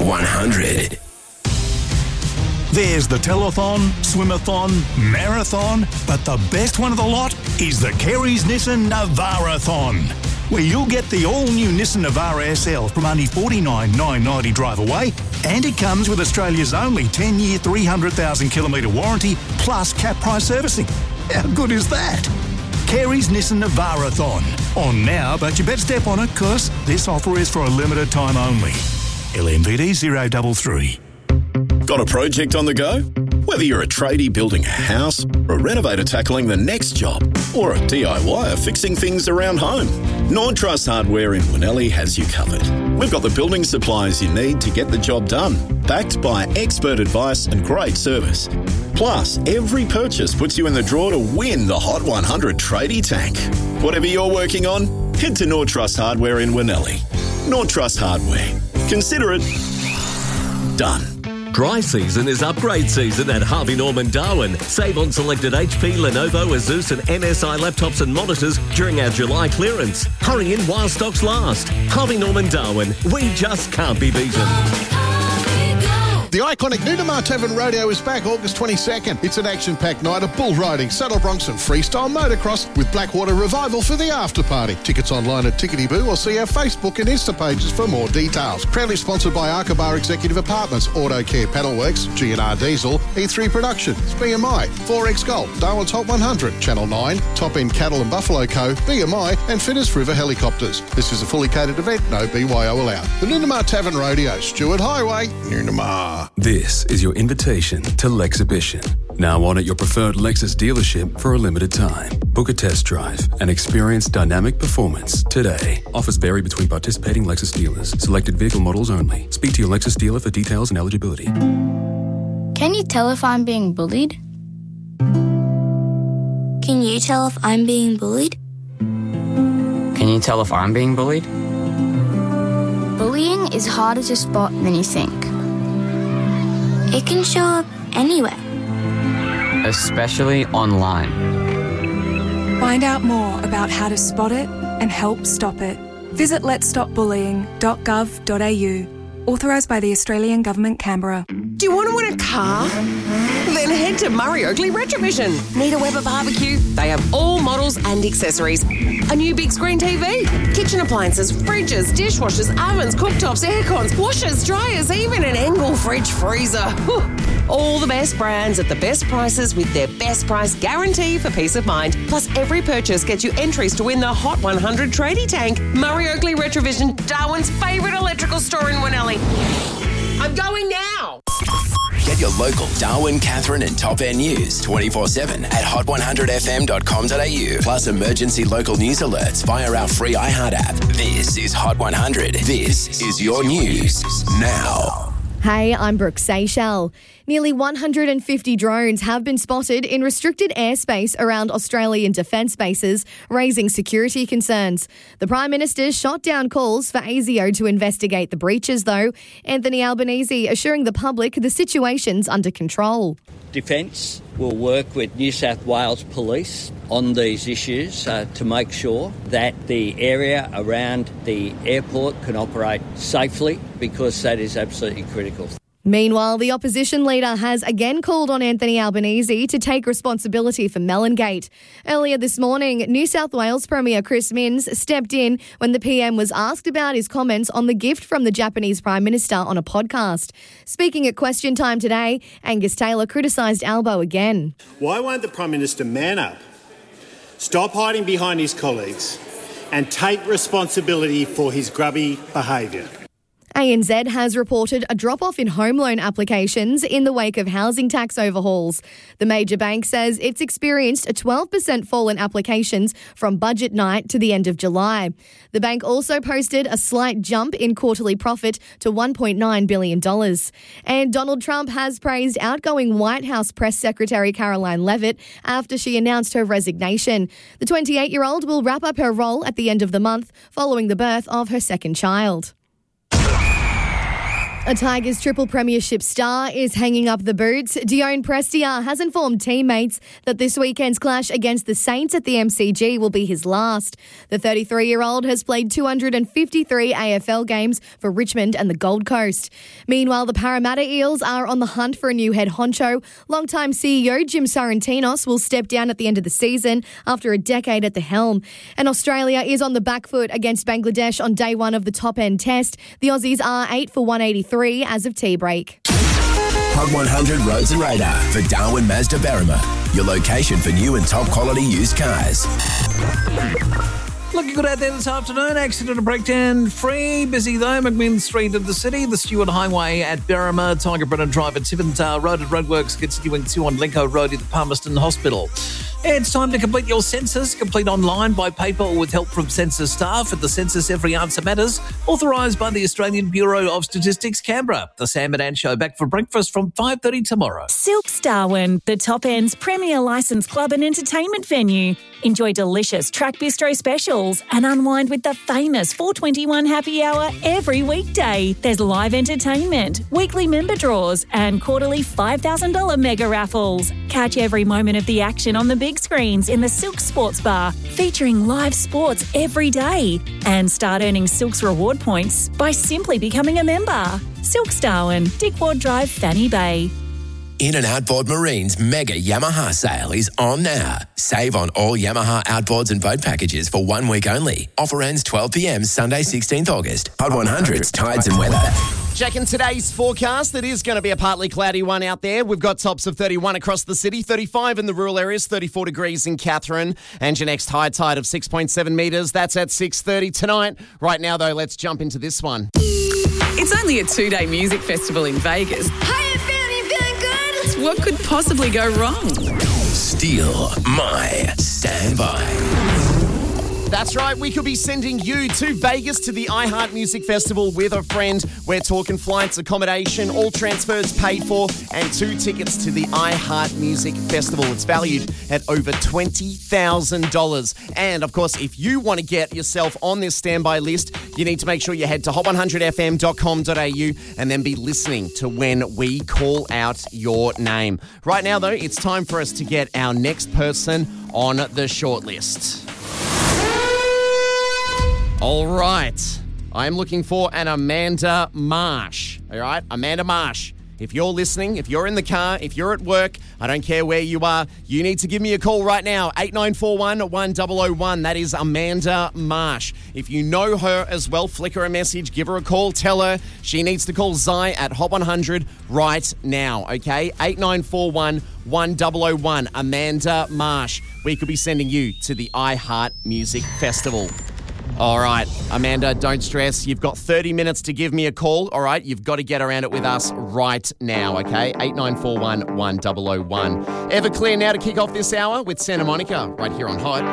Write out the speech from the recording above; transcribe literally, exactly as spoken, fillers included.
one hundred. There's the telethon, swimathon, marathon, but the best one of the lot is the Kerry's Nissan Navara-thon, where you'll get the all-new Nissan Navara S L from only forty-nine thousand nine hundred ninety drive away, and it comes with Australia's only ten-year, three hundred thousand kilometre warranty plus cap price servicing. How good is that? Kerry's Nissan Navara-thon. On now, but you better step on it, cause this offer is for a limited time only. L M V D zero three three. Got a project on the go? Whether you're a tradie building a house, or a renovator tackling the next job, or a D I Y er fixing things around home, Nord Trust Hardware in Winnellie has you covered. We've got the building supplies you need to get the job done, backed by expert advice and great service. Plus, every purchase puts you in the draw to win the Hot one hundred Tradie Tank. Whatever you're working on, head to Nord Trust Hardware in Winnellie. Nord Trust Hardware. Consider it done. Dry season is upgrade season at Harvey Norman Darwin. Save on selected H P, Lenovo, Asus and M S I laptops and monitors during our July clearance. Hurry in while stocks last. Harvey Norman Darwin. We just can't be beaten. The iconic Nunamar Tavern Rodeo is back August twenty-second. It's an action-packed night of bull riding, saddle broncs and freestyle motocross with Blackwater Revival for the after-party. Tickets online at Tickety-Boo or see our Facebook and Insta pages for more details. Proudly sponsored by Arkabar Executive Apartments, Auto Care Paddleworks, G and R Diesel, E three Productions, B M I, four X Gold, Darwin's Hot one hundred, Channel nine, Top End Cattle and Buffalo Co, B M I and Finnis River Helicopters. This is a fully catered event, no B Y O allowed. The Nunamar Tavern Rodeo, Stewart Highway, Nunamar. This is your invitation to Lexhibition. Now on at your preferred Lexus dealership for a limited time. Book a test drive and experience dynamic performance today. Offers vary between participating Lexus dealers. Selected vehicle models only. Speak to your Lexus dealer for details and eligibility. Can you tell if I'm being bullied? Can you tell if I'm being bullied? Can you tell if I'm being bullied? Bullying is harder to spot than you think. It can show up anywhere. Especially online. Find out more about how to spot it and help stop it. Visit lets stop bullying dot gov dot a u. Authorised by the Australian Government, Canberra. Do you want to win a car? Then head to Murray Oakley Retrovision. Need a Weber barbecue? They have all models and accessories. A new big screen T V, kitchen appliances, fridges, dishwashers, ovens, cooktops, aircons, washers, dryers, even an Engel fridge freezer. Whew. All the best brands at the best prices with their best price guarantee for peace of mind. Plus, every purchase gets you entries to win the Hot one hundred Tradie Tank. Murray Oakley Retrovision, Darwin's favourite electrical store in Winnellie. I'm going now. Get your local Darwin, Catherine and Top End news twenty-four seven at hot one hundred f m dot com dot a u. Plus emergency local news alerts via our free iHeart app. This is Hot one hundred. This is your news now. Hey, I'm Brooke Seychelles. Nearly one hundred fifty drones have been spotted in restricted airspace around Australian defence bases, raising security concerns. The Prime Minister shot down calls for A S I O to investigate the breaches, though. Anthony Albanese assuring the public the situation's under control. Defence will work with New South Wales Police on these issues uh, to make sure that the area around the airport can operate safely, because that is absolutely critical. Meanwhile, the opposition leader has again called on Anthony Albanese to take responsibility for Melongate. Earlier this morning, New South Wales Premier Chris Minns stepped in when the P M was asked about his comments on the gift from the Japanese Prime Minister on a podcast. Speaking at Question Time today, Angus Taylor criticised Albo again. Why won't the Prime Minister man up, stop hiding behind his colleagues and take responsibility for his grubby behaviour? A N Z has reported a drop-off in home loan applications in the wake of housing tax overhauls. The major bank says it's experienced a twelve percent fall in applications from budget night to the end of July. The bank also posted a slight jump in quarterly profit to one point nine billion dollars. And Donald Trump has praised outgoing White House Press Secretary Caroline Leavitt after she announced her resignation. The twenty-eight-year-old will wrap up her role at the end of the month following the birth of her second child. A Tigers triple premiership star is hanging up the boots. Dion Prestia has informed teammates that this weekend's clash against the Saints at the M C G will be his last. The thirty-three-year-old has played two hundred fifty-three A F L games for Richmond and the Gold Coast. Meanwhile, the Parramatta Eels are on the hunt for a new head honcho. Longtime C E O Jim Sorrentinos will step down at the end of the season after a decade at the helm. And Australia is on the back foot against Bangladesh on day one of the top-end test. The Aussies are eight for one eighty-three as of tea break. Hot one hundred Roads and Radar for Darwin Mazda Berrima, your location for new and top quality used cars. Looking good out there this afternoon. Accident and breakdown free. Busy though. McMinn Street of the city. The Stewart Highway at Berrima. Tiger Brennan Drive at Tiventar Road. At Roadworks continuing to on Lenko Road at the Palmerston Hospital. It's time to complete your census. Complete online, by paper or with help from census staff. At the census, every answer matters. Authorised by the Australian Bureau of Statistics, Canberra. The Sam and Ann Show back for breakfast from five thirty tomorrow. Silks Darwin, the top end's premier licensed club and entertainment venue. Enjoy delicious track bistro specials and unwind with the famous four twenty-one happy hour every weekday. There's live entertainment, weekly member draws and quarterly five thousand dollars mega raffles. Catch every moment of the action on the big screens in the Silks Sports Bar, featuring live sports every day. And start earning Silks reward points by simply becoming a member. Silks Darwin, Dickward Drive, Fanny Bay. In and Outboard Marine's mega Yamaha sale is on now. Save on all Yamaha outboards and boat packages for one week only. Offer ends twelve p.m. Sunday, sixteenth August. Hot one hundred's tides and weather. Checking today's forecast, it is going to be a partly cloudy one out there. We've got tops of thirty-one across the city, thirty-five in the rural areas, thirty-four degrees in Katherine, and your next high tide of six point seven metres. That's at six thirty tonight. Right now, though, let's jump into this one. It's only a two-day music festival in Vegas. What could possibly go wrong? Steal my standby. That's right, we could be sending you to Vegas to the iHeart Music Festival with a friend. We're talking flights, accommodation, all transfers paid for, and two tickets to the iHeart Music Festival. It's valued at over twenty thousand dollars. And, of course, if you want to get yourself on this standby list, you need to make sure you head to hot one hundred f m dot com dot a u and then be listening to when we call out your name. Right now, though, it's time for us to get our next person on the shortlist. All right. I'm looking for an Amanda Marsh. All right? Amanda Marsh. If you're listening, if you're in the car, if you're at work, I don't care where you are, you need to give me a call right now. eight nine four one, one zero zero one. That is Amanda Marsh. If you know her as well, flick her a message, give her a call, tell her she needs to call Zai at Hot one hundred right now, okay? eight nine four one, one zero zero one. Amanda Marsh. We could be sending you to the iHeart Music Festival. All right, Amanda, don't stress. You've got thirty minutes to give me a call, all right? You've got to get around it with us right now, okay? eight nine four one, one zero zero one. Everclear now to kick off this hour with Santa Monica right here on Hot.